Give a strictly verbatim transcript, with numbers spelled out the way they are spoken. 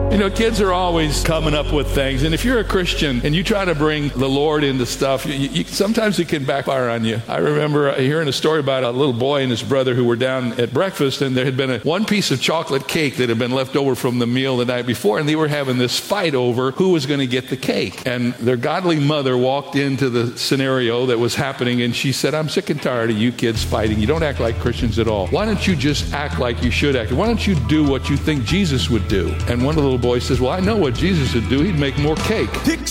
You know, kids are always coming up with things. And if you're a Christian and you try to bring the Lord into stuff, you, you, sometimes it can backfire on you. I remember hearing a story about a little boy and his brother who were down at breakfast, and there had been a, one piece of chocolate cake that had been left over from the meal the night before, and they were having this fight over who was going to get the cake. And their godly mother walked into the scenario that was happening, and she said, I'm sick and tired of you kids fighting. You don't act like Christians at all. Why don't you just act like you should act? Why don't you do what you think Jesus would do? And one of the little boy says, well, I know what Jesus would do. He'd make more cake.